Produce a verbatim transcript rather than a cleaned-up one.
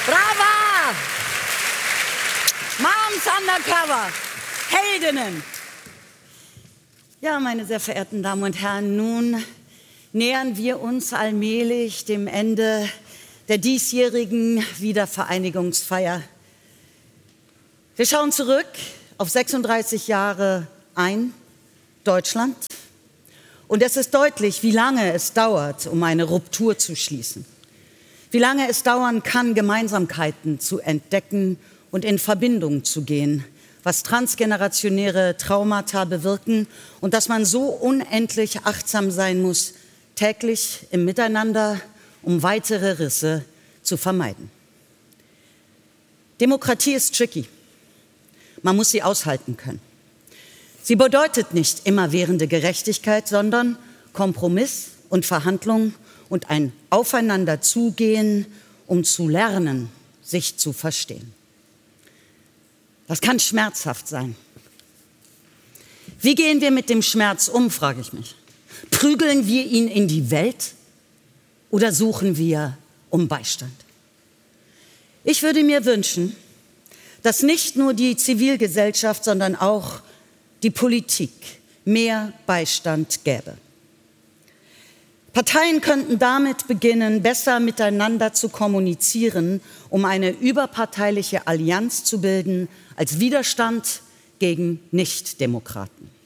Brava! Moms Undercover, Heldinnen. Ja, meine sehr verehrten Damen und Herren, nun nähern wir uns allmählich dem Ende der diesjährigen Wiedervereinigungsfeier. Wir schauen zurück auf sechsunddreißig Jahre ein Deutschland. Und es ist deutlich, wie lange es dauert, um eine Ruptur zu schließen. Wie lange es dauern kann, Gemeinsamkeiten zu entdecken und in Verbindung zu gehen, was transgenerationäre Traumata bewirken und dass man so unendlich achtsam sein muss, täglich im Miteinander, um weitere Risse zu vermeiden. Demokratie ist tricky. Man muss sie aushalten können. Sie bedeutet nicht immerwährende Gerechtigkeit, sondern Kompromiss und Verhandlung und ein Aufeinanderzugehen, um zu lernen, sich zu verstehen. Das kann schmerzhaft sein. Wie gehen wir mit dem Schmerz um, frage ich mich. Prügeln wir ihn in die Welt oder suchen wir um Beistand? Ich würde mir wünschen, dass nicht nur die Zivilgesellschaft, sondern auch die Politik mehr Beistand gäbe. Parteien könnten damit beginnen, besser miteinander zu kommunizieren, um eine überparteiliche Allianz zu bilden als Widerstand gegen Nichtdemokraten.